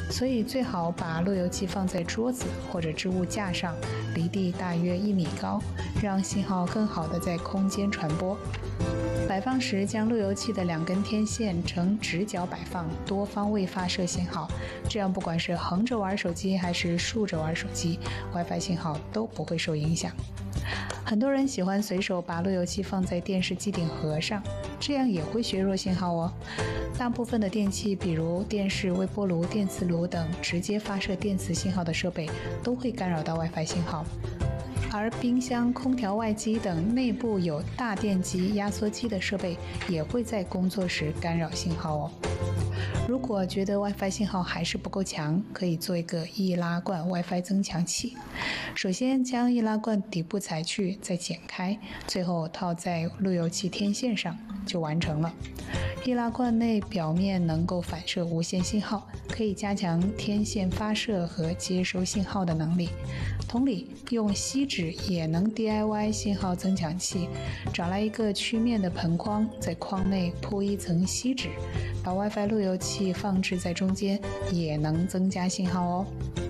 所以最好把路由器放在桌子或者置物架上，离地大约1米高，让信号更好地在空间传播。摆放时，将路由器的2根天线呈直角摆放，多方位发射信号，这样不管是横着玩手机还是竖着玩手机， WiFi 信号都不会受影响。很多人喜欢随手把路由器放在电视机顶盒上，这样也会削弱信号哦。大部分的电器，比如电视、微波炉、电磁炉等直接发射电磁信号的设备，都会干扰到 WiFi 信号。而冰箱、空调外机等内部有大电机、压缩机的设备也会在工作时干扰信号哦。如果觉得 WiFi 信号还是不够强，可以做一个易拉罐 WiFi 增强器。首先将易拉罐底部裁去，再剪开，最后套在路由器天线上，就完成了。易拉罐内表面能够反射无线信号，可以加强天线发射和接收信号的能力。同理，用锡纸也能 DIY 信号增强器，找来一个曲面的盆框，在框内铺一层锡纸，把 WiFi 路由器放置在中间，也能增加信号哦。